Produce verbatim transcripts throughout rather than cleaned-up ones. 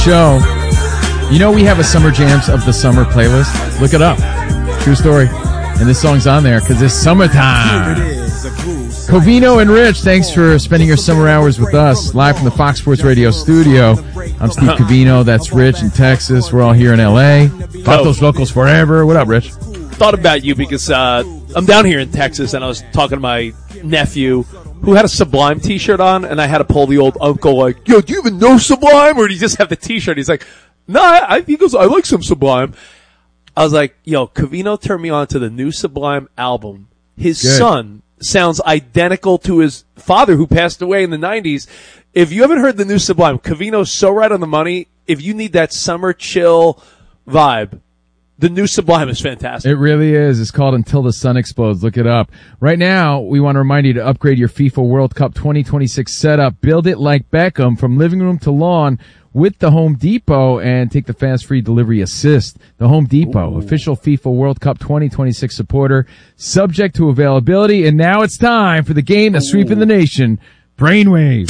Show. You know we have a Summer Jams of the Summer playlist. Look it up. True story. And this song's on there because it's summertime. Here it is, Covino and Rich, thanks for spending your summer hours with us live from the Fox Sports Radio studio. I'm Steve Covino. That's Rich in Texas. We're all here in L A. Fought those locals forever. What up, Rich? Thought about you because uh, I'm down here in Texas and I was talking to my nephew who had a Sublime t-shirt on, and I had to pull the old uncle like, yo, do you even know Sublime? Or did he just have the t-shirt? He's like, no, I, he goes, I like some Sublime. I was like, yo, Covino turned me on to the new Sublime album. His Good. son sounds identical to his father who passed away in the nineties. If you haven't heard the new Sublime, Covino's so right on the money. If you need that summer chill vibe, the new Sublime is fantastic. It really is. It's called Until the Sun Explodes. Look it up. Right now, we want to remind you to upgrade your FIFA World Cup twenty twenty-six setup. Build it like Beckham from living room to lawn with the Home Depot and take the fast-free delivery assist. The Home Depot, Ooh. official FIFA World Cup twenty twenty-six supporter, subject to availability. And now it's time for the game that's sweeping the nation, Brainwave.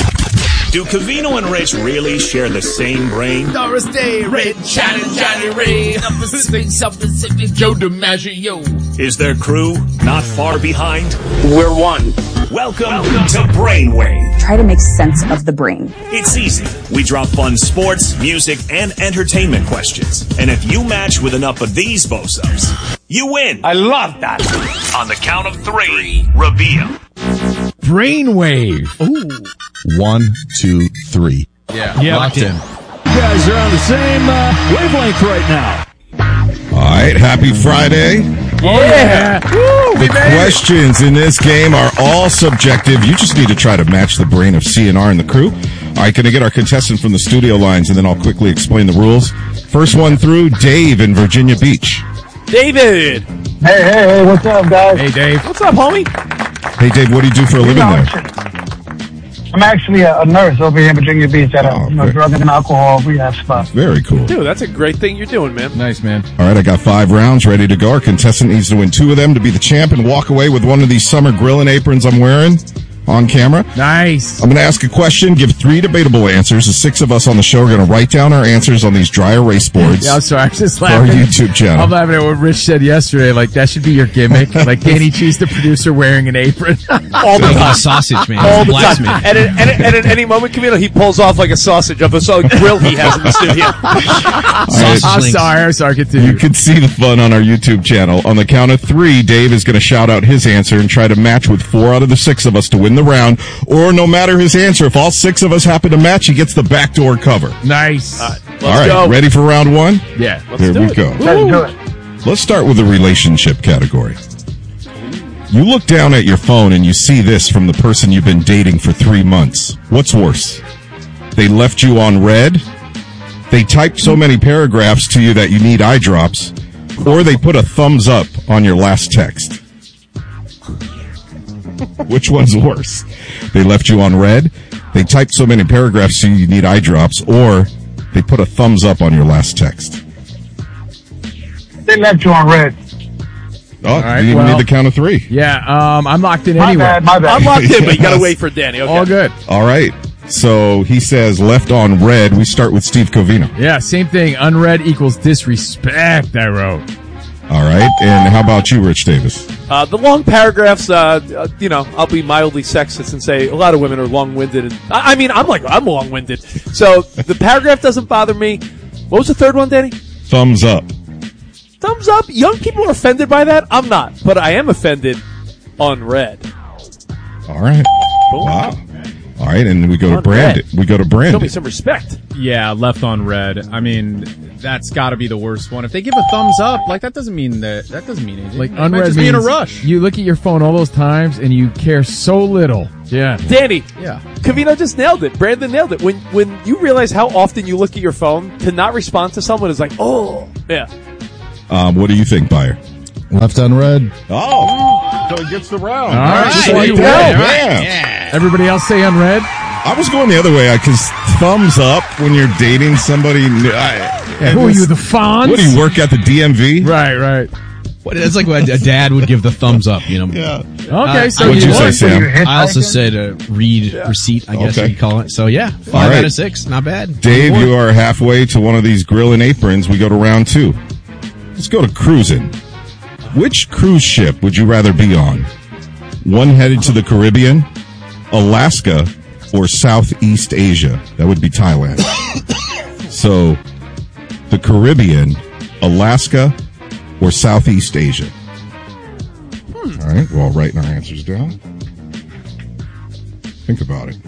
Do Covino and Rich really share the same brain? Doris Day, Red, Johnny, Johnny Ray, Upper Pacific, South Pacific, Joe DiMaggio. Is their crew not far behind? We're one. Welcome, Welcome to Brainwave. Try to make sense of the brain. It's easy. We drop fun sports, music, and entertainment questions. And if you match with enough of these bosos, you win. I love that. On the count of three, reveal. Brainwave. Ooh. One, two, three. Yeah, yeah locked in. You guys are on the same uh, wavelength right now. All right, happy Friday. Oh, yeah. Woo, the questions in this game are all subjective. You just need to try to match the brain of C N R and the crew. All right, going to get our contestant from the studio lines, and then I'll quickly explain the rules. First one through, Dave in Virginia Beach. David. Hey, hey, hey, what's up, guys? Hey, Dave. What's up, homie? Hey, Dave, what do you do for a living there? I'm actually a, a nurse over here in Virginia Beach at a Oh, you know, drug and alcohol rehab spot. Very cool. Dude, that's a great thing you're doing, man. Nice, man. All right, I got five rounds ready to go. Our contestant needs to win two of them to be the champ and walk away with one of these summer grilling aprons I'm wearing on camera. Nice. I'm going to ask a question, give three debatable answers. The six of us on the show are going to write down our answers on these dry erase boards. Yeah, I'm sorry. I'm just for our laughing. YouTube channel. I'm laughing at what Rich said yesterday. Like, that should be your gimmick. Like Danny Cheese, the producer, wearing an apron. All the time. Sausage, man. All the time. Blacksmith. And at, and, at, and at any moment, Camilo, he pulls off like a sausage of a grill he has in the studio. Right. I'm sorry. I'm sorry. Continue. You can see the fun on our YouTube channel. On the count of three, Dave is going to shout out his answer and try to match with four out of the six of us to win the round. Or no matter his answer, if all six of us happen to match, he gets the backdoor cover. Nice. All right, let's all right go. Ready for round one? Yeah. Let's Here do we it. go. Let's do it. Let's start with the relationship category. You look down at your phone and you see this from the person you've been dating for three months. What's worse? They left you on red, they typed so many paragraphs to you that you need eye drops, or they put a thumbs up on your last text. Which one's worse? They left you on red, they typed so many paragraphs to you you need eye drops, or they put a thumbs up on your last text. They left you on red. Oh, right, you didn't well, need the count of three. Yeah, um, I'm locked in My anyway. bad, my bad. I'm locked in, but you got to Yes. wait for Danny. Okay. All good. All right. So he says left on red. We start with Steve Covino. Yeah, same thing. Unread equals disrespect, I wrote. All right. And how about you, Rich Davis? Uh, the long paragraphs, uh, uh, you know, I'll be mildly sexist and say a lot of women are long-winded. And I, I mean, I'm like, I'm long-winded. So the paragraph doesn't bother me. What was the third one, Danny? Thumbs up. Thumbs up. Young people are offended by that. I'm not, but I am offended on red. All right. Boom. Wow. All right. And we go to On Brandon. red. We go to Show me Brandon. some respect. Yeah, left on red. I mean, that's got to be the worst one. If they give a thumbs up, like that doesn't mean that. That doesn't mean anything. Like, They might unread just means be in a rush. you look at your phone all those times and you care so little. Yeah. Danny. Yeah. Covino just nailed it. Brandon nailed it. When when you realize how often you look at your phone, to not respond to someone is like, oh, yeah. Um, what do you think, Buyer? Left on red. Oh. So he gets the round. All right. Just There like you that. go. Yeah. Everybody else say unread? I was going the other way because thumbs up when you're dating somebody. I, Yeah, who are you, the Fonz? What do you work at the D M V? Right, right. What, it's like what a dad would give the thumbs up, you know. Yeah. Okay, Uh, so What'd you say, You Sam? hit I also hiking? said uh, read receipt, I guess Okay. you call it. So yeah, five All right. out of six, not bad. Dave, you are halfway to one of these grill and aprons. We go to round two. Let's go to cruising. Which cruise ship would you rather be on? One headed to the Caribbean, Alaska, or Southeast Asia? That would be Thailand. So, the Caribbean, Alaska, or Southeast Asia? Hmm. All right, we're all writing our answers down. Think about it.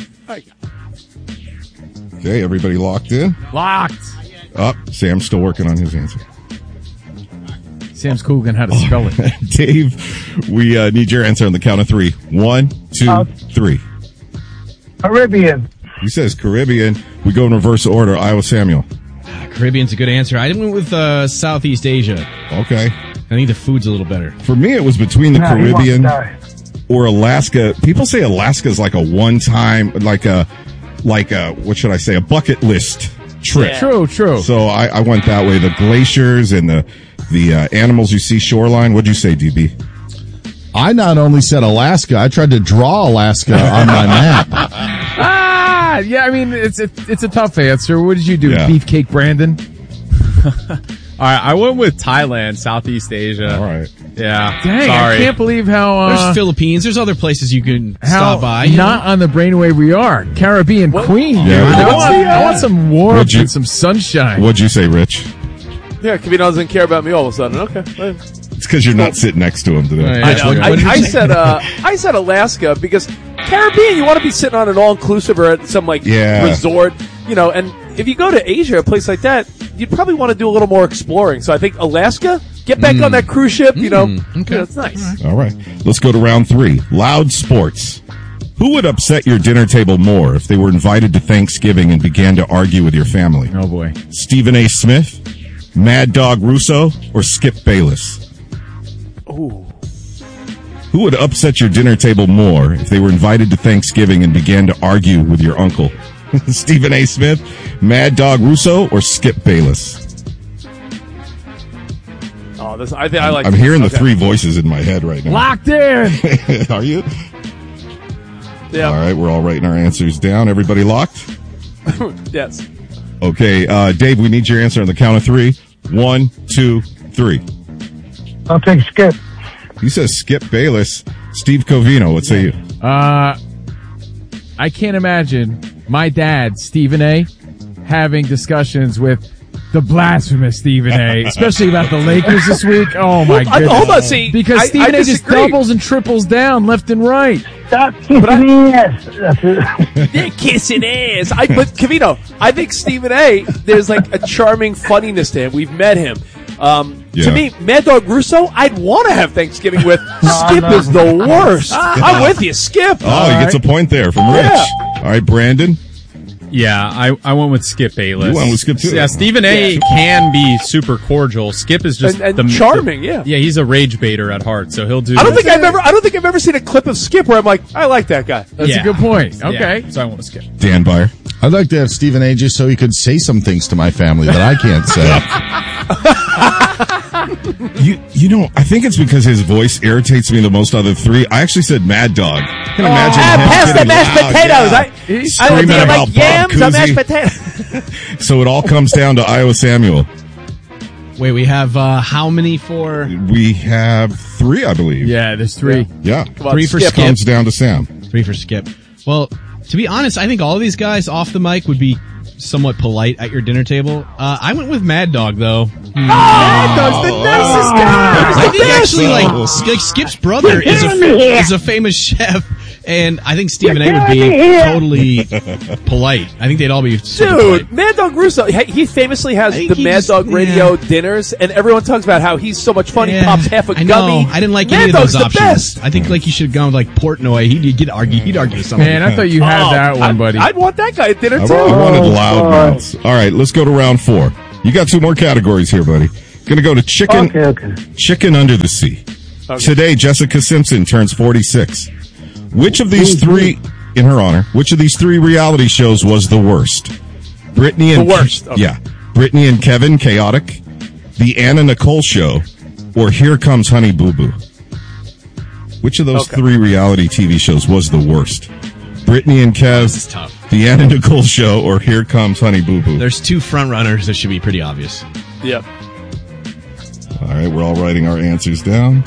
Okay, everybody locked in? Locked. Up. Oh, Sam's still working on his answer. Sam's Coogan how to spell it. Dave, we uh, need your answer on the count of three. One, two, Uh, three. Caribbean. He says Caribbean. We go in reverse order. Iowa Samuel. Caribbean's a good answer. I went with uh, Southeast Asia. Okay. I think the food's a little better. For me, it was between the Nah, he wants to Caribbean die. or Alaska. People say Alaska is like a one-time, like a, like a, what should I say, a bucket list trip. Yeah. True, true. So I, I went that way. The glaciers and the the uh, animals you see shoreline. What'd you say, D B? I not only said Alaska, I tried to draw Alaska on my map. Ah, yeah. I mean, it's a, it's a tough answer. What did you do, Yeah. Beefcake Brandon? All right, I went with Thailand, Southeast Asia. All right. Yeah. Dang, Sorry. I can't believe how uh, There's Philippines. There's other places you can how stop by. you not know? on the brainwave we are. Caribbean Queen. dude. Yeah. I, What's want, the, uh, I want some warmth What'd you- and some sunshine. What'd you say, Rich? Yeah, Kavino doesn't care about me all of a sudden. Okay. It's because you're not sitting next to him today. Oh, yeah. I, know. What- I, what did you I say? said uh, I said Alaska because Caribbean, you want to be sitting on an all-inclusive or at some like Yeah. resort, you know. And if you go to Asia, a place like that, you'd probably want to do a little more exploring. So I think Alaska, get back on that cruise ship. You know, Mm, okay. You know, it's nice. All right. Let's go to round three. Loud sports. Who would upset your dinner table more if they were invited to Thanksgiving and began to argue with your family? Oh boy. Stephen A. Smith, Mad Dog Russo, or Skip Bayless? Ooh. Who would upset your dinner table more if they were invited to Thanksgiving and began to argue with your uncle? Stephen A. Smith, Mad Dog Russo, or Skip Bayless? Oh, this I think I like. I'm this. hearing the Okay. three voices in my head right now. Locked in. Are you? Yeah. All right, we're all writing our answers down. Everybody locked? Yes. Okay, uh, Dave, we need your answer on the count of three. One, two, three. I'll take Skip. He says Skip Bayless. Steve Covino, what say you? Uh, I can't imagine my dad, Stephen A., having discussions with the blasphemous Stephen A., especially about the Lakers this week. Oh my I, goodness! hold on, see, because I, Stephen I A. just disagree. doubles and triples down left and right. Stop kissing the ass. That's it. They're kissing ass. I, but Cavino, I think Stephen A. There's like a charming funniness to him. We've met him. Um, Yeah. To me, Mad Dog Russo, I'd want to have Thanksgiving with. Skip no. is the worst. I'm with you, Skip. Oh, he gets a point there from Rich. Yeah. All right, Brandon. Yeah, I, I went with Skip Bayless. You went with Skip, too. Yeah, Stephen A. Yeah. can be super cordial. Skip is just And- and the, charming, the- yeah. Yeah, he's a rage baiter at heart, so he'll do. I don't think I've ever. I don't think I've ever seen a clip of Skip where I'm like, I like that guy. That's Yeah. a good point. Yeah, Okay. so I went with Skip. Dan Byer. I'd like to have Stephen A. just so he could say some things to my family that I can't say. You you know, I think it's because his voice irritates me the most out of the three. I actually said Mad Dog. I can imagine Ah, him pass the getting mashed loud, potatoes. yeah. I, I Screaming do you about like yams or Bob mashed Cousy. potatoes. So it all comes down to Iowa Samuel. Wait, we have uh, how many for? We have three, I believe. Yeah, there's three. Yeah. on, Three for Skip. Skip. Comes down to Sam. Three for Skip. Well, to be honest, I think all of these guys off the mic would be somewhat polite at your dinner table. Uh, I went with Mad Dog though. Mad Dog's the nicest guy. I think actually, like, Oh. Sk- Skip's brother is killing me a here. is a famous chef, and I think Stephen A. You're would killing be me here. totally polite. I think they'd all be super polite. Dude, Mad Dog Russo, he he famously has I think the he Mad just- Dog Radio yeah. dinners, and everyone talks about how he's so much fun. Yeah, he pops half a I know. gummy. I didn't like Mad any of Dog's those the options. best. I think like you should have gone with like Portnoy. He'd, he'd argue. He'd argue with somebody. Man, I thought you had Oh, that one, I'd, buddy. I'd want that guy at dinner I, too. I wanted Oh, loud God. mouths. All right, let's go to round four. You got two more categories here, buddy. Gonna go to chicken. Okay, okay. Chicken Under the Sea. Okay. Today, Jessica Simpson turns forty-six. Which of these three, in her honor, which of these three reality shows was the worst? Brittany and The worst, okay. Yeah, Brittany and Kevin, Chaotic, The Anna Nicole Show, or Here Comes Honey Boo Boo? Which of those Okay. three reality T V shows was the worst? Brittany and Kev, This is tough. The Anna Nicole Show, or Here Comes Honey Boo Boo? There's two front runners that should be pretty obvious. Yep. All right, we're all writing our answers down.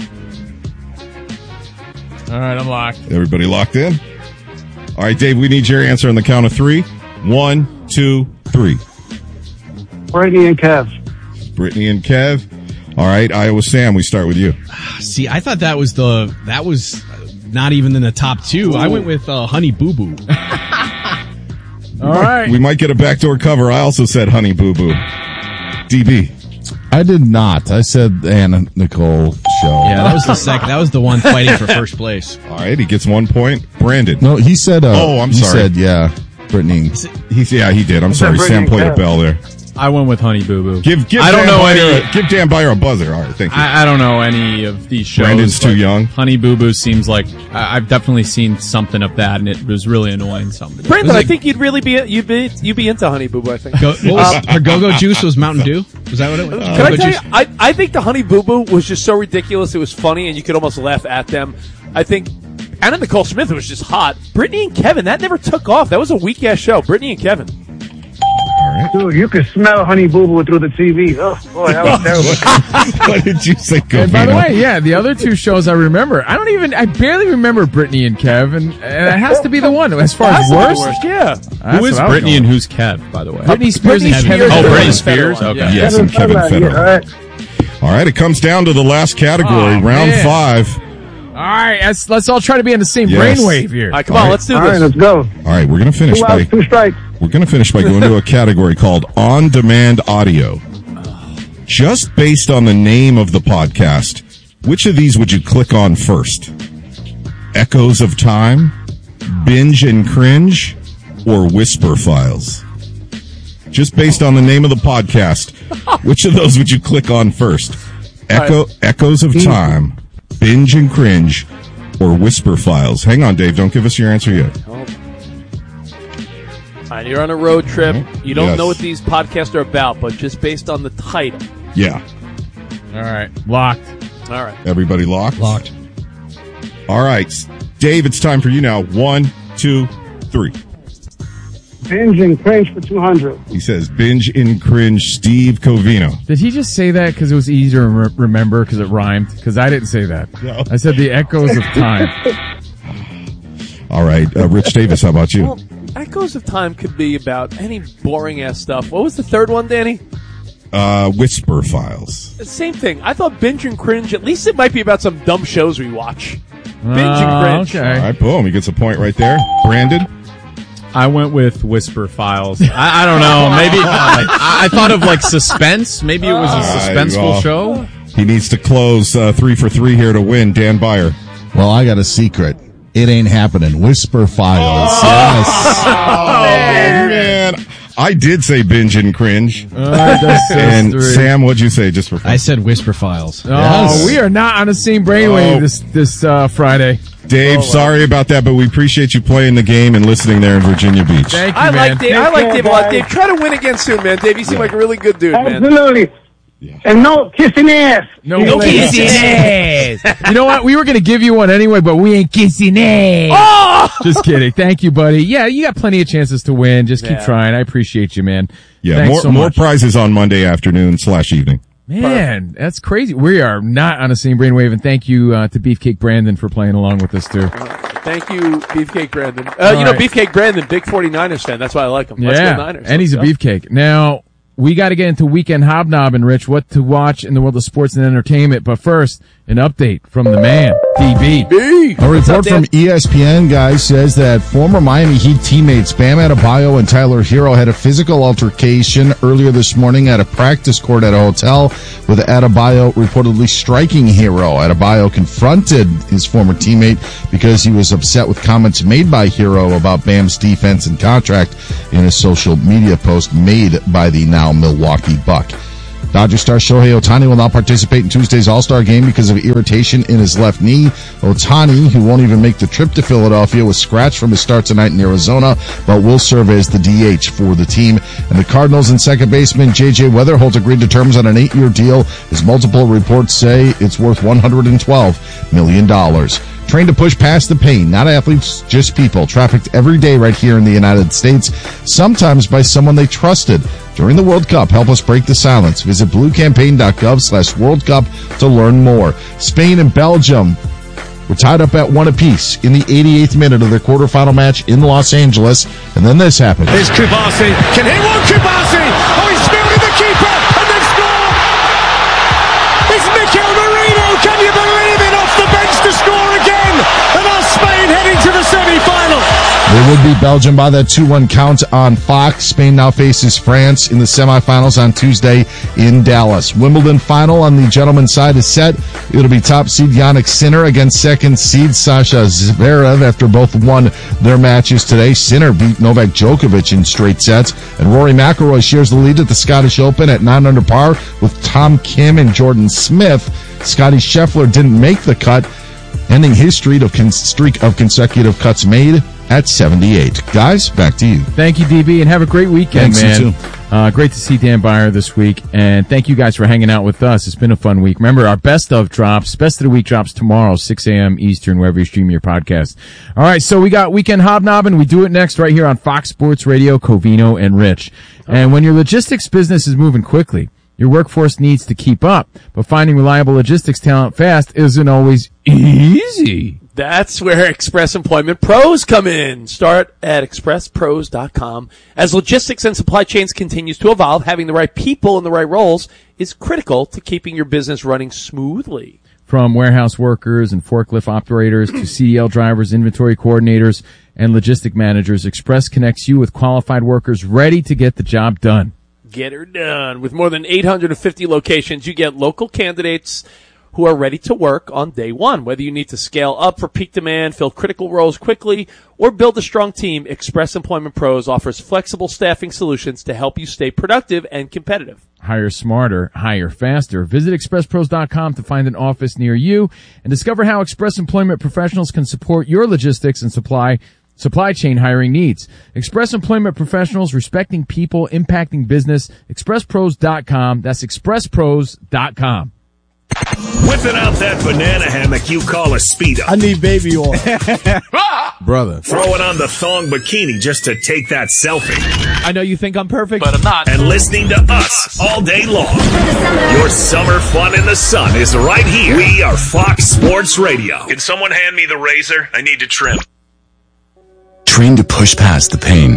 All right, I'm locked. Everybody locked in? All right, Dave, we need your answer on the count of three. One, two, three. Brittany and Kev. Brittany and Kev. All right, Iowa Sam, we start with you. See, I thought that was the that was not even in the top two. I went with uh, Honey Boo Boo. All right. We might get a backdoor cover. I also said Honey Boo Boo. D B. I did not. I said Anna Nicole Show. Yeah, that was the second. That was the one fighting for first place. All right, he gets one point. Brandon. No, he said. Uh, Oh, I'm he sorry. said, yeah, Brittany. He's, yeah, he did. I'm sorry. Brittany Sam played a Kev. bell there. I went with Honey Boo Boo. Give, give I don't Dan know Byer any. a, give Dan Byer a buzzer. All right, thank you. I, I don't know any of these shows. Brandon's too but young. Honey Boo Boo seems like I, I've definitely seen something of that, and it was really annoying. Somebody. Brandon, like- I think you'd really be you'd be you'd be into Honey Boo Boo. I think. Go, what was her Go-Go Juice was Mountain Dew? Was that what it was? Can I Go-Go tell you? Juice. I, I think the Honey Boo Boo was just so ridiculous. It was funny, and you could almost laugh at them. I think Anna Nicole Smith was just hot. Brittany and Kevin, that never took off. That was a weak ass show. Brittany and Kevin. Dude, you could smell Honey Boo Boo through the T V. Oh, boy, that was terrible. What did you say, And by the Covino? way, yeah, the other two shows I remember. I don't even, I barely remember Brittany and Kev, and, and it has to be the one. As far as That's the worst, worst, yeah. that's Who is what I was Brittany going and who's Kev, by the way? Britney Spears Britney and Spears Kevin. is Oh, the Britney one. Spears? Federline, Okay. yeah. Yes, and Kevin Yeah, Federline. all right. All right, it comes down to the last category, Oh, round man. five. All right, let's, let's all try to be on the same Yes. brainwave here. All right, come All on, right. let's do All right, this. let's go. All right, we're going to finish Two by outs, two strikes. we're going to finish by going to a category called on-demand audio. Just based on the name of the podcast, which of these would you click on first? Echoes of Time, Binge and Cringe, or Whisper Files? Just based on the name of the podcast, which of those would you click on first? Echo, Echoes of Time, Binge and Cringe, or Whisper Files? Hang on, Dave. Don't give us your answer yet. All right, you're on a road trip. You don't Yes. know what these podcasts are about, but just based on the title. Yeah. All right, locked. All right. Everybody locked? Locked. All right. Dave, it's time for you now. One, two, three. Binge and cringe for two hundred. He says binge in cringe Steve Covino. Did he just say that because it was easier to re- remember because it rhymed? Because I didn't say that. No. I said the echoes of time. All right. Uh, Rich Davis, how about you? Well, Echoes of Time could be about any boring ass stuff. What was the third one, Danny? Uh, Whisper Files. Same thing. I thought Binge and Cringe, at least it might be about some dumb shows we watch. Binge Oh, and Cringe. All okay. right. Boom. He gets a point right there. Brandon? I went with Whisper Files. I, I don't know. Maybe I, I thought of like suspense. Maybe it was a suspenseful well. show. He needs to close uh, three for three here to win. Dan Byer. Well, I got a secret. It ain't happening. Whisper Files. Yes. Oh, man. I did say binge and cringe. Uh, that's- that's And three. Sam, what'd you say just for fun? I said Whisper Files. Oh, Yes. we are not on the same brainwave Oh. this this uh, Friday. Dave, sorry about that, but we appreciate you playing the game and listening there in Virginia Beach. Thank you, I man. like Dave. I like Dave a lot. Dave, try to win again soon, man. Dave, you seem like a really good dude, man. Absolutely. And no kissing ass. No, kissing ass. You know what? We were going to give you one anyway, but we ain't kissing ass. Oh! Just kidding. Thank you, buddy. Yeah, you got plenty of chances to win. Just keep Yeah. trying. I appreciate you, man. Yeah, Thanks more so more much. prizes on Monday afternoon slash evening. Man, that's crazy. We are not on the same brainwave, and thank you uh, to Beefcake Brandon for playing along with us, too. Thank you, Beefcake Brandon. Uh, All you know, right. Beefcake Brandon, big 49ers fan. That's why I like him. Let's Yeah, go Niners. and he's a Let's go. beefcake. Now, we got to get into weekend hobnobbing, Rich, what to watch in the world of sports and entertainment. But first, an update from the man, D B. B. A What's up, report from Dan? E S P N, guys, says that former Miami Heat teammates Bam Adebayo and Tyler Hero had a physical altercation earlier this morning at a practice court at a hotel, with Adebayo reportedly striking Hero. Adebayo confronted his former teammate because he was upset with comments made by Hero about Bam's defense and contract in a social media post made by the now Milwaukee Buck. Dodger star Shohei Ohtani will not participate in Tuesday's All-Star game because of irritation in his left knee. Ohtani, who won't even make the trip to Philadelphia, was scratched from his start tonight in Arizona, but will serve as the D H for the team. And the Cardinals and second baseman J J Weatherholt agreed to terms on an eight-year deal, as multiple reports say it's worth one hundred twelve million dollars. Trained to push past the pain, not athletes, just people, trafficked every day right here in the United States, sometimes by someone they trusted. During the World Cup, help us break the silence. Visit bluecampaign.gov slash World Cup to learn more. Spain and Belgium were tied up at one apiece in the eighty-eighth minute of their quarterfinal match in Los Angeles, and then this happened. Here's Kubasi. Can he one Kubasi? Oh, he's fielding the keeper, and they've scored! It's Mikel Merino, can you believe it? Off the bench to score again, and our Spain heading to the semi-final. They would beat Belgium by that two one count on Fox. Spain now faces France in the semifinals on Tuesday in Dallas. Wimbledon final on the gentlemen's side is set. It'll be top seed Jannik Sinner against second seed Sasha Zverev after both won their matches today. Sinner beat Novak Djokovic in straight sets, and Rory McIlroy shares the lead at the Scottish Open at nine under par with Tom Kim and Jordan Smith. Scotty Scheffler didn't make the cut, ending his streak of, con- streak of consecutive cuts made at seventy-eight. Guys, back to you. Thank you, D B, and have a great weekend, Thanks, man. you too. Uh, great to see Dan Byer this week, and thank you guys for hanging out with us. It's been a fun week. Remember, our best of drops, best of the week drops tomorrow, six a.m. Eastern, wherever you stream your podcast. All right, so we got Weekend Hobnobbing. We do it next right here on Fox Sports Radio, Covino and Rich. And when your logistics business is moving quickly, your workforce needs to keep up, but finding reliable logistics talent fast isn't always easy. That's where Express Employment Pros come in. Start at express pros dot com. As logistics and supply chains continues to evolve, having the right people in the right roles is critical to keeping your business running smoothly. From warehouse workers and forklift operators to C D L drivers, inventory coordinators, and logistic managers, Express connects you with qualified workers ready to get the job done. Get her done. With more than eight hundred fifty locations, you get local candidates who are ready to work on day one. Whether you need to scale up for peak demand, fill critical roles quickly, or build a strong team, Express Employment Pros offers flexible staffing solutions to help you stay productive and competitive. Hire smarter, hire faster. Visit express pros dot com to find an office near you and discover how Express Employment Professionals can support your logistics and supply supply chain hiring needs. Express Employment Professionals, respecting people, impacting business. express pros dot com. That's express pros dot com. Whipping out that banana hammock you call a Speedo. I need baby oil. Brother. Throwing on the thong bikini just to take that selfie. I know you think I'm perfect, but I'm not. And listening to us all day long. Your summer fun in the sun is right here. We are Fox Sports Radio. Can someone hand me the razor? I need to trim. Trained to push past the pain.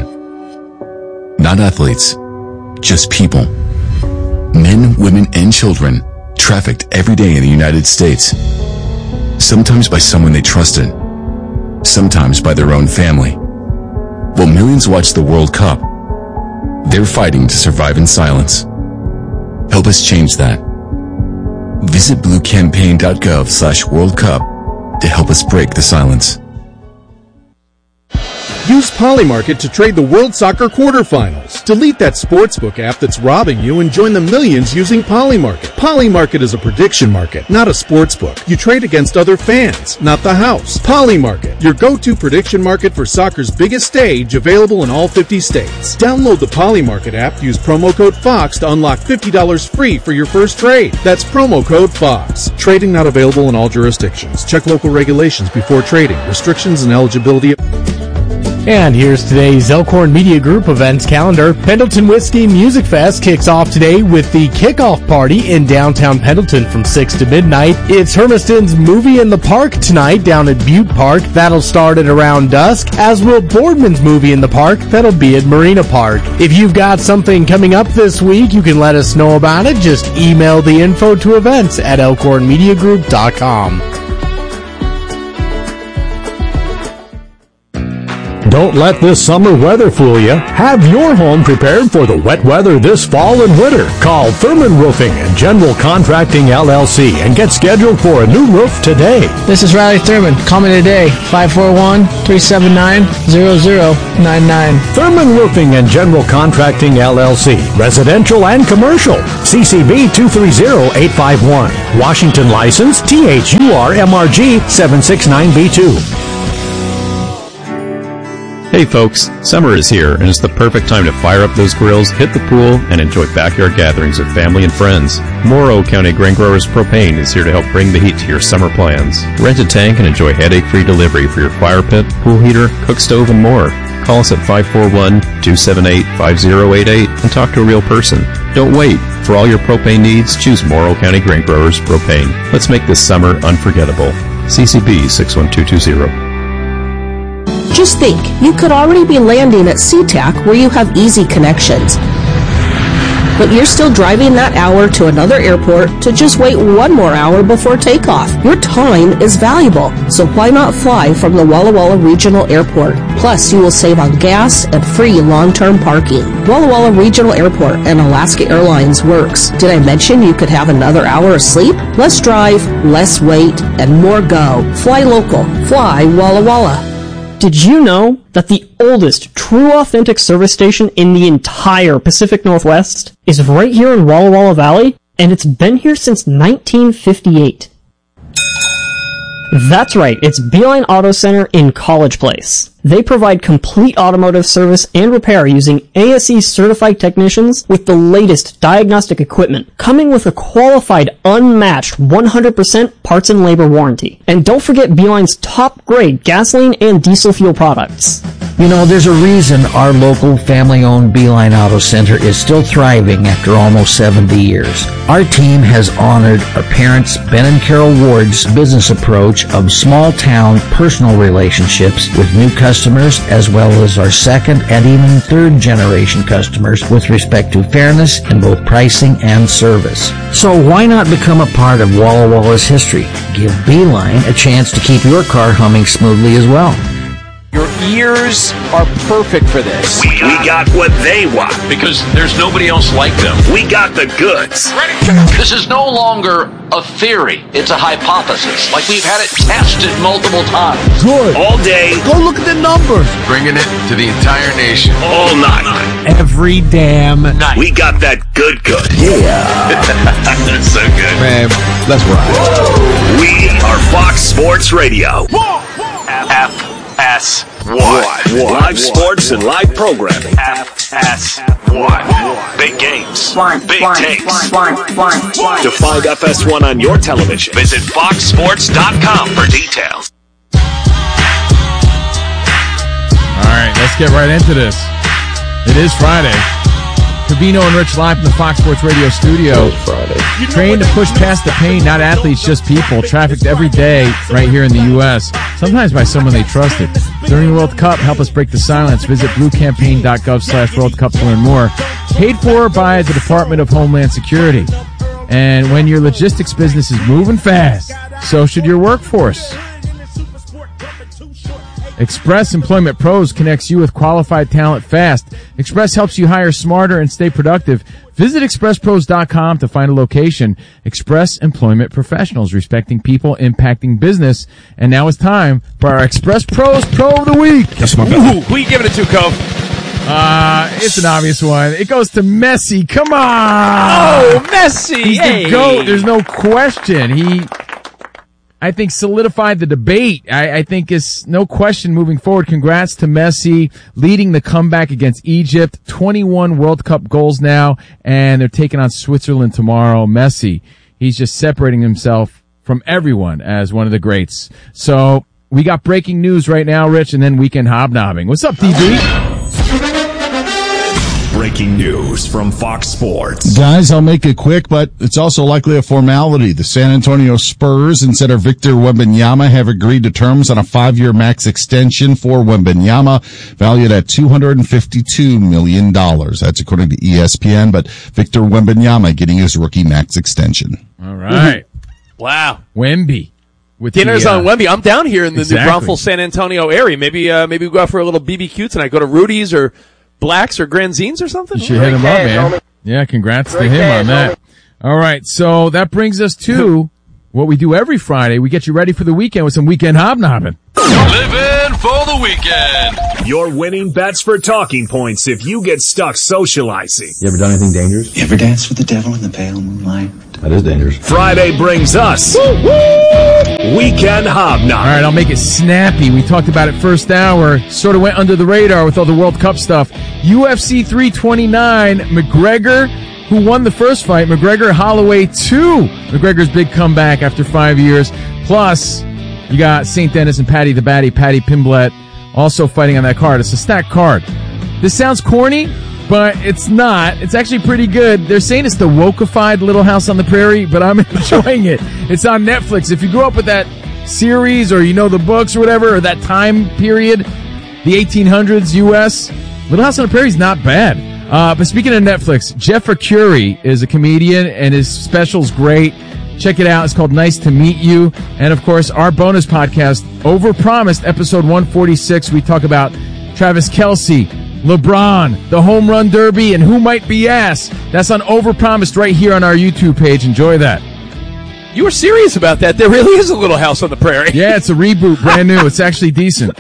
Not athletes, just people. Men, women, and children trafficked every day in the United States. Sometimes by someone they trusted. Sometimes by their own family. While millions watch the World Cup, they're fighting to survive in silence. Help us change that. Visit bluecampaign.gov slash World Cup to help us break the silence. Use Polymarket to trade the World Soccer quarterfinals. Delete that sportsbook app that's robbing you and join the millions using Polymarket. Polymarket is a prediction market, not a sportsbook. You trade against other fans, not the house. Polymarket, your go-to prediction market for soccer's biggest stage, available in all fifty states. Download the Polymarket app, use promo code FOX to unlock fifty dollars free for your first trade. That's promo code FOX. Trading not available in all jurisdictions. Check local regulations before trading. Restrictions and eligibility. And here's today's Elkhorn Media Group events calendar. Pendleton Whiskey Music Fest kicks off today with the kickoff party in downtown Pendleton from six to midnight. It's Hermiston's Movie in the Park tonight down at Butte Park. That'll start at around dusk, as will Boardman's Movie in the Park. That'll be at Marina Park. If you've got something coming up this week, you can let us know about it. Just email the info to events at elkhorn media group dot com. Don't let this summer weather fool you. Have your home prepared for the wet weather this fall and winter. Call Thurman Roofing and General Contracting L L C and get scheduled for a new roof today. This is Riley Thurman. Call me today, five four one, three seven nine, zero zero nine nine. Thurman Roofing and General Contracting L L C. Residential and commercial. C C B two three zero eight five one. Washington license T H U R M R G seven six nine B two. Hey folks, summer is here and it's the perfect time to fire up those grills, hit the pool, and enjoy backyard gatherings with family and friends. Morrow County Grain Growers Propane is here to help bring the heat to your summer plans. Rent a tank and enjoy headache-free delivery for your fire pit, pool heater, cook stove, and more. Call us at five four one, two seven eight, five zero eight eight and talk to a real person. Don't wait. For all your propane needs, choose Morrow County Grain Growers Propane. Let's make this summer unforgettable. C C B six one two two zero. Just think, you could already be landing at SeaTac where you have easy connections. But you're still driving that hour to another airport to just wait one more hour before takeoff. Your time is valuable, so why not fly from the Walla Walla Regional Airport? Plus, you will save on gas and free long-term parking. Walla Walla Regional Airport and Alaska Airlines works. Did I mention you could have another hour of sleep? Less drive, less wait, and more go. Fly local. Fly Walla Walla. Did you know that the oldest true authentic service station in the entire Pacific Northwest is right here in Walla Walla Valley? And it's been here since nineteen fifty-eight. That's right, it's Beeline Auto Center in College Place. They provide complete automotive service and repair using A S E certified technicians with the latest diagnostic equipment, coming with a qualified, unmatched one hundred percent parts and labor warranty. And don't forget Beeline's top-grade gasoline and diesel fuel products. You know, there's a reason our local family-owned Beeline Auto Center is still thriving after almost seventy years. Our team has honored our parents, Ben and Carol Ward's business approach of small-town personal relationships with new customers, as well as our second and even third-generation customers with respect to fairness in both pricing and service. So why not become a part of Walla Walla's history? Give Beeline a chance to keep your car humming smoothly as well. Your ears are perfect for this. We got, we got what they want. Because there's nobody else like them. We got the goods. This is no longer a theory. It's a hypothesis. Like we've had it tested multiple times. Good. All day. Go look at the numbers. Bringing it to the entire nation. All night. Every damn night. We got that good good. Yeah. That's so good. Man, let's ride. We are Fox Sports Radio. F. S one. Live sports and live programming. F S one. Big games. One. Big one, takes. One, one, one, one. To find F S one on your television, visit fox sports dot com for details. All right, let's get right into this. It is Friday. Covino and Rich live from the Fox Sports Radio studio. Friday. Trained to push past the pain, not athletes, just people. Trafficked every day right here in the U S, sometimes by someone they trusted. During the World Cup, help us break the silence. Visit bluecampaign.gov slash World Cup to learn more. Paid for by the Department of Homeland Security. And when your logistics business is moving fast, so should your workforce. Express Employment Pros connects you with qualified talent fast. Express helps you hire smarter and stay productive. Visit express pros dot com to find a location. Express Employment Professionals, respecting people, impacting business. And now it's time for our Express Pros Pro of the Week. That's my Ooh, who you giving it to, Cove? Uh, it's an obvious one. It goes to Messi. Come on! Oh, Messi! He's hey. the GOAT. There's no question. He... I think solidified the debate. I, I think is no question moving forward. Congrats to Messi leading the comeback against Egypt. twenty-one World Cup goals now, and they're taking on Switzerland tomorrow. Messi, he's just separating himself from everyone as one of the greats. So we got breaking news right now, Rich, and then weekend hobnobbing. What's up, D B? Breaking news from Fox Sports. Guys, I'll make it quick, but it's also likely a formality. The San Antonio Spurs and center Victor Wembanyama have agreed to terms on a five-year max extension for Wembanyama, valued at two hundred fifty-two million dollars. That's according to E S P N, but Victor Wembanyama getting his rookie max extension. All right. Wow. Wemby. with Dinners the, uh, on Wemby. I'm down here in the exactly. New Braunfels, San Antonio area. Maybe uh, maybe we go out for a little B B Q tonight. Go to Rudy's or Black's or Granzines or something. You should hit him up, man. Yeah, congrats to him on that. All right, so that brings us to what we do every Friday. We get you ready for the weekend with some weekend hobnobbing. Living for the weekend. Your winning bets for talking points if you get stuck socializing. You ever done anything dangerous? You ever danced with the devil in the pale moonlight? That is dangerous. Friday brings us Weekend Hobnob. All right, I'll make it snappy. We talked about it first hour. Sort of went under the radar with all the World Cup stuff. U F C three twenty-nine, McGregor, who won the first fight. McGregor Holloway two. McGregor's big comeback after five years. Plus, you got Saint Dennis and Patty the Batty, Patty Pimblett, also fighting on that card. It's a stacked card. This sounds corny, but it's not. It's actually pretty good. They're saying it's the wokeified Little House on the Prairie, but I'm enjoying it. It's on Netflix. If you grew up with that series or you know the books or whatever, or that time period, the eighteen hundreds U S, Little House on the Prairie is not bad. Uh, but speaking of Netflix, Jeff Arcuri is a comedian, and his special's great. Check it out. It's called Nice to Meet You. And, of course, our bonus podcast, Overpromised, episode one forty-six. We talk about Travis Kelce, LeBron, the Home Run Derby, and who might be ass. That's on Overpromised right here on our YouTube page. Enjoy that. You were serious about that. There really is a Little House on the Prairie. Yeah, it's a reboot, brand new. It's actually decent.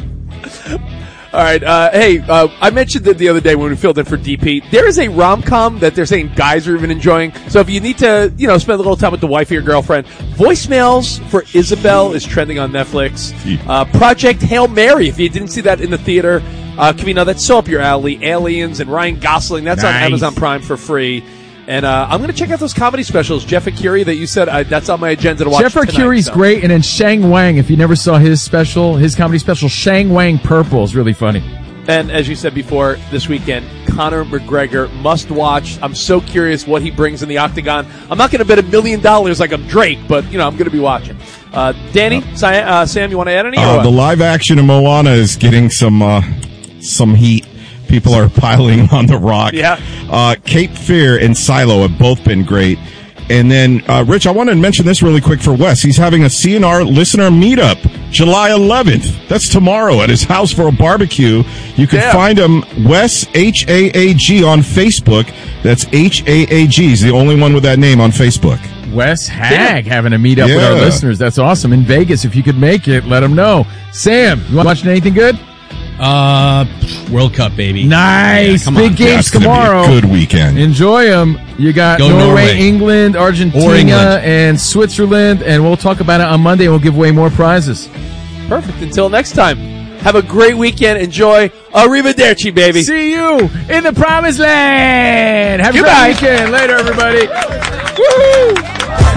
All right. Uh, hey, uh, I mentioned it the other day when we filled in for D P. There is a rom-com that they're saying guys are even enjoying. So if you need to, you know, spend a little time with the wife or your girlfriend, Voicemails for Isabel is trending on Netflix. Uh, Project Hail Mary, if you didn't see that in the theater, uh, Kavino, that's so up your alley. Aliens and Ryan Gosling, that's Nice. on Amazon Prime for free. And uh, I'm going to check out those comedy specials. Jeff Arcuri that you said, uh, that's on my agenda to watch Jeff tonight, Arcuri's so. great, and then Shang Wang, if you never saw his special, his comedy special, Shang Wang Purple, is really funny. And as you said before, this weekend, Conor McGregor must watch. I'm so curious what he brings in the octagon. I'm not going to bet a million dollars like I'm Drake, but, you know, I'm going to be watching. Uh, Danny, Si- uh, Sam, you want to add any? Uh, the live action of Moana is getting some uh, some heat. People are piling on the rock. Yeah. Uh, Cape Fear and Silo have both been great. And then, uh, Rich, I want to mention this really quick for Wes. He's having a C N R listener meetup July eleventh. That's tomorrow at his house for a barbecue. You can Yeah. find him, Wes, H A A G, on Facebook. That's H A A G. He's the only one with that name on Facebook. Wes Hag having a meet up with our Yeah. listeners. That's awesome. In Vegas, if you could make it, let them know. Sam, you watching anything good? Uh, World Cup, baby. Nice. Yeah, come Big on. games That's gonna be a tomorrow. good weekend. Enjoy them. You got Go Norway, Norway. England, Argentina, Or England. and Switzerland, and we'll talk about it on Monday, and we'll give away more prizes. Perfect. Until next time, have a great weekend. Enjoy. Arrivederci, baby. See you in the promised land. Have Goodbye. a great weekend. Later, everybody. Woo!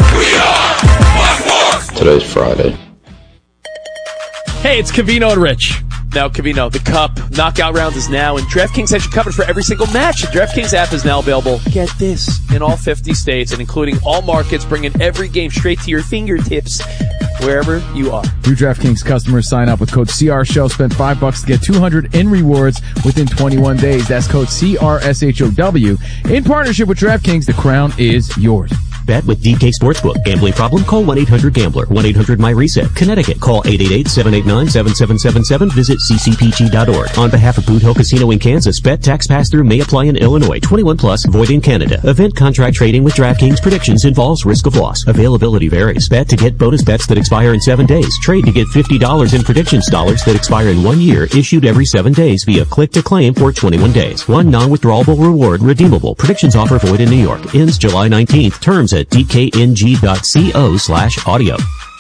Today's Friday. Hey, it's Cavino and Rich. Now, Cavino, the Cup knockout round is now, and DraftKings has you covered for every single match. The DraftKings app is now available, get this, in all fifty states and including all markets, bringing every game straight to your fingertips wherever you are. New DraftKings customers sign up with code C R Show. Spend five bucks to get two hundred in rewards within twenty-one days. That's code C R S H O W. In partnership with DraftKings, the crown is yours. Bet with D K Sportsbook. Gambling problem? Call one eight hundred gambler. one eight hundred my reset. Connecticut. Call eight eight eight, seven eight nine, seven seven seven seven. Visit c c p g dot org. On behalf of Boot Hill Casino in Kansas, bet tax pass-through may apply in Illinois. twenty-one plus. Void in Canada. Event contract trading with DraftKings predictions involves risk of loss. Availability varies. Bet to get bonus bets that expire in seven days. Trade to get fifty dollars in predictions dollars that expire in one year. Issued every seven days via click to claim for twenty-one days. One non-withdrawable reward redeemable. Predictions offer void in New York. Ends July nineteenth. Terms at d k n g dot co slash audio.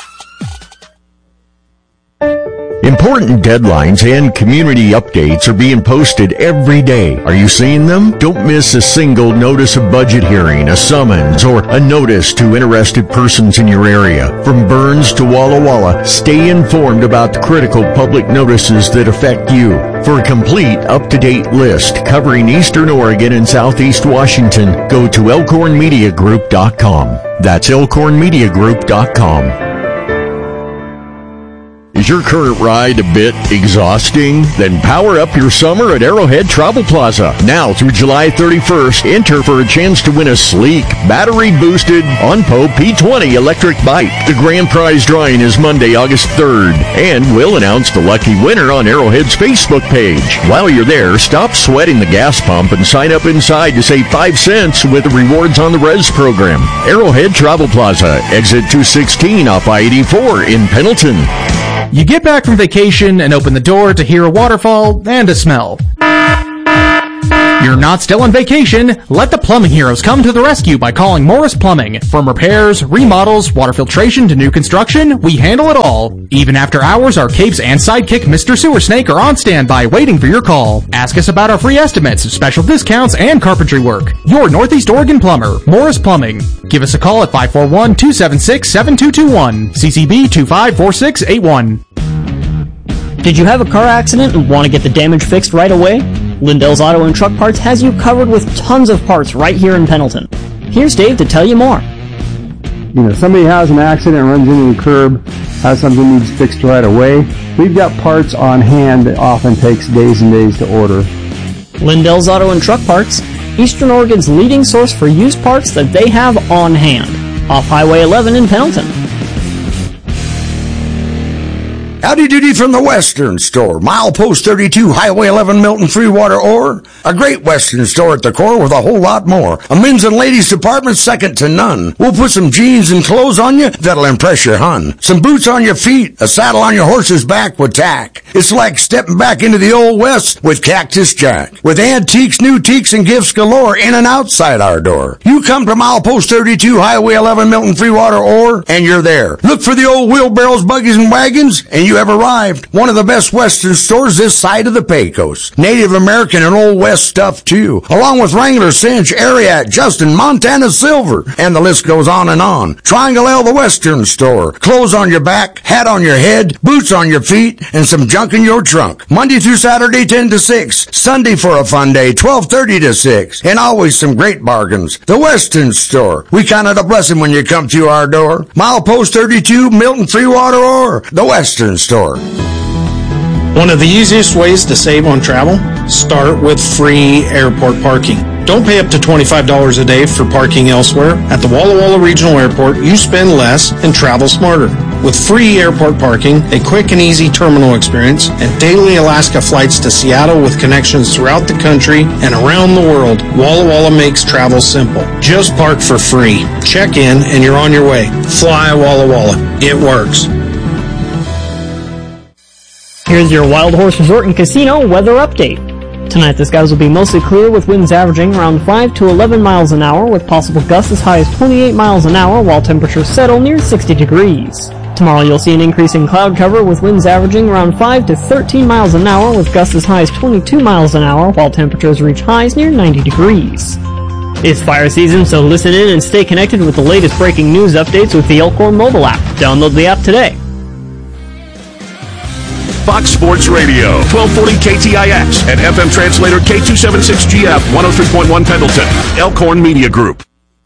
Important deadlines and community updates are being posted every day. Are you seeing them? Don't miss a single notice of budget hearing, a summons, or a notice to interested persons in your area. From Burns to Walla Walla, stay informed about the critical public notices that affect you. For a complete, up-to-date list covering Eastern Oregon and Southeast Washington, go to elkhorn media group dot com. That's elkhorn media group dot com. Is your current ride a bit exhausting? Then power up your summer at Arrowhead Travel Plaza. Now through July thirty-first, enter for a chance to win a sleek, battery-boosted OnPo P twenty electric bike. The grand prize drawing is Monday, August third, and we'll announce the lucky winner on Arrowhead's Facebook page. While you're there, stop sweating the gas pump and sign up inside to save five cents with the Rewards on the Res program. Arrowhead Travel Plaza, exit two sixteen off I eighty-four in Pendleton. You get back from vacation and open the door to hear a waterfall and a smell. You're not still on vacation. Let the plumbing heroes come to the rescue by calling Morris Plumbing. From repairs, remodels, water filtration to new construction, we handle it all. Even after hours, our capes and sidekick Mister Sewer Snake are on standby waiting for your call. Ask us about our free estimates, special discounts, and carpentry work. Your Northeast Oregon plumber, Morris Plumbing. Give us a call at five four one, two seven six, seven two two one, C C B two five four six eight one. Did you have a car accident and want to get the damage fixed right away? Lindell's Auto and Truck Parts has you covered with tons of parts right here in Pendleton. Here's Dave to tell you more. You know, somebody has an accident, runs into the curb, has something needs fixed right away. We've got parts on hand that often takes days and days to order. Lindell's Auto and Truck Parts, Eastern Oregon's leading source for used parts that they have on hand. Off Highway eleven in Pendleton. Howdy doody from the Western Store. Milepost thirty-two, Highway eleven, Milton, Freewater, Ore. A great Western store at the core with a whole lot more. A men's and ladies department second to none. We'll put some jeans and clothes on you that'll impress your hun. Some boots on your feet, a saddle on your horse's back with tack. It's like stepping back into the old West with Cactus Jack. With antiques, new teaks, and gifts galore in and outside our door. You come to Milepost thirty-two, Highway eleven, Milton, Freewater, Ore, and you're there. Look for the old wheelbarrows, buggies, and wagons, and you have arrived. One of the best Western stores this side of the Pecos. Native American and Old West stuff too, along with Wrangler, Cinch, Ariat, Justin, Montana Silver, and the list goes on and on. Triangle L, the Western Store. Clothes on your back, hat on your head, boots on your feet, and some junk in your trunk. Monday through Saturday, ten to six. Sunday for a fun day, twelve thirty to six. And always some great bargains. The Western Store. We count it a blessing when you come through our door. Milepost thirty-two, Milton, Freewater, or the Western Store. One of the easiest ways to save on travel? Start with free airport parking. Don't pay up to twenty-five dollars a day for parking elsewhere. At the Walla Walla Regional Airport, you spend less and travel smarter. With free airport parking, a quick and easy terminal experience, and daily Alaska flights to Seattle with connections throughout the country and around the world, Walla Walla makes travel simple. Just park for free. Check in and you're on your way. Fly Walla Walla. It works. Here's your Wild Horse Resort and Casino weather update. Tonight the skies will be mostly clear with winds averaging around five to eleven miles an hour with possible gusts as high as twenty-eight miles an hour while temperatures settle near sixty degrees. Tomorrow you'll see an increase in cloud cover with winds averaging around five to thirteen miles an hour with gusts as high as twenty-two miles an hour while temperatures reach highs near ninety degrees. It's fire season, so listen in and stay connected with the latest breaking news updates with the Elkhorn mobile app. Download the app today. Fox Sports Radio, twelve forty K T I X and F M translator K two seventy-six G F, one oh three point one Pendleton, Elkhorn Media Group.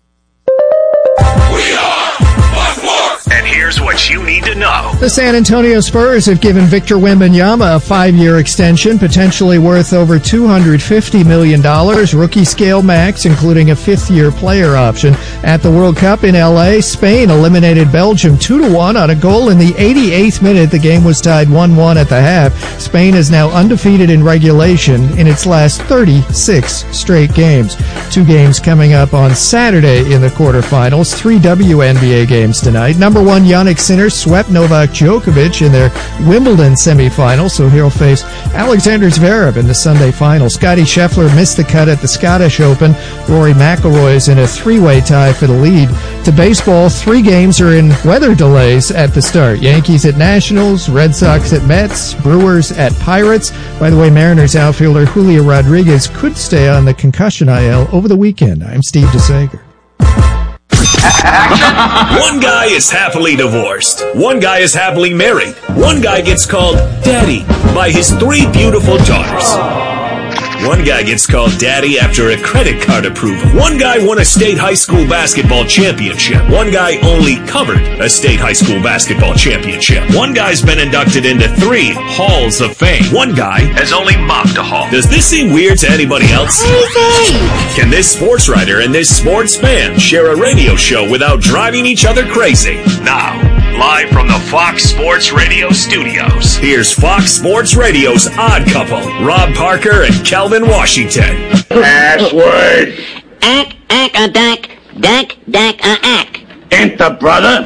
And here's what you need to know. The San Antonio Spurs have given Victor Wembanyama a five-year extension, potentially worth over two hundred fifty million dollars, rookie scale max, including a fifth-year player option. At the World Cup in L A, Spain eliminated Belgium two to one on a goal in the eighty-eighth minute. The game was tied one one at the half. Spain is now undefeated in regulation in its last thirty-six straight games. Two games coming up on Saturday in the quarterfinals. Three W N B A games tonight. Number one, Jannik Sinner swept Novak Djokovic in their Wimbledon semifinal, so he'll face Alexander Zverev in the Sunday final. Scottie Scheffler missed the cut at the Scottish Open. Rory McIlroy's in a three-way tie for the lead. To baseball, three games are in weather delays at the start. Yankees at Nationals, Red Sox at Mets, Brewers at Pirates. By the way, Mariners outfielder Julio Rodriguez could stay on the concussion I L over the weekend. I'm Steve DeSager. One guy is happily divorced. One guy is happily married. One guy gets called Daddy by his three beautiful daughters. One guy gets called daddy after a credit card approval. One guy won a state high school basketball championship. One guy only covered a state high school basketball championship. One guy's been inducted into three halls of fame. One guy has only mopped a hall. Does this seem weird to anybody else? Can this sports writer and this sports fan share a radio show without driving each other crazy? Now, live from the Fox Sports Radio studios, here's Fox Sports Radio's Odd Couple, Rob Parker and Kelvin Washington. Password. Ack, ack, a dack, dack, dack, a ack. Enter, brother.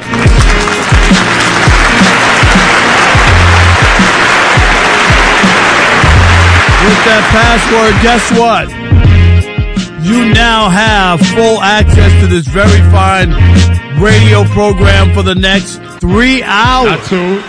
With that password, guess what? You now have full access to this very fine radio program for the next three hours. Not two.